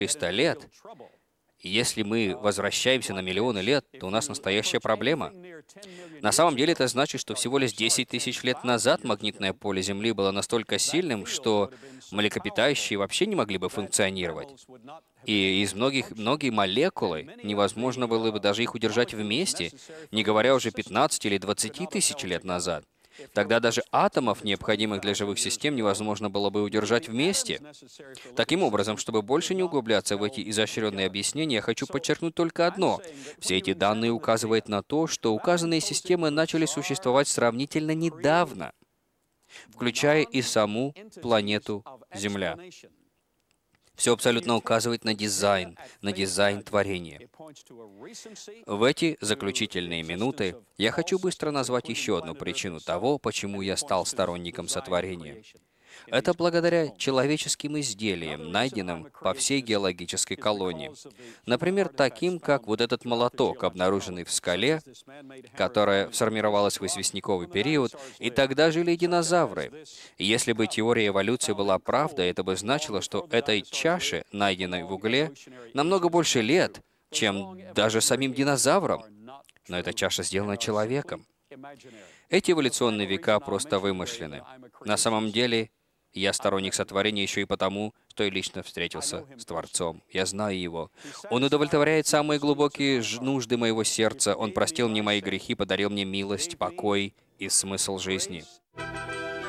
300 лет, если мы возвращаемся на миллионы лет, то у нас настоящая проблема. На самом деле это значит, что всего лишь 10 тысяч лет назад магнитное поле Земли было настолько сильным, что млекопитающие вообще не могли бы функционировать. И многие молекулы невозможно было бы даже их удержать вместе, не говоря уже 15 или 20 тысяч лет назад. Тогда даже атомов, необходимых для живых систем, невозможно было бы удержать вместе. Таким образом, чтобы больше не углубляться в эти изощренные объяснения, я хочу подчеркнуть только одно. Все эти данные указывают на то, что указанные системы начали существовать сравнительно недавно, включая и саму планету Земля. Все абсолютно указывает на дизайн творения. В эти заключительные минуты я хочу быстро назвать еще одну причину того, почему я стал сторонником сотворения. Это благодаря человеческим изделиям, найденным по всей геологической колонии. Например, таким, как вот этот молоток, обнаруженный в скале, которая сформировалась в известняковый период, и тогда жили динозавры. И если бы теория эволюции была правдой, это бы значило, что этой чаше, найденной в угле, намного больше лет, чем даже самим динозаврам. Но эта чаша сделана человеком. Эти эволюционные века просто вымышлены. На самом деле, я сторонник сотворения еще и потому, что я лично встретился с Творцом. Я знаю Его. Он удовлетворяет самые глубокие нужды моего сердца. Он простил мне мои грехи, подарил мне милость, покой и смысл жизни.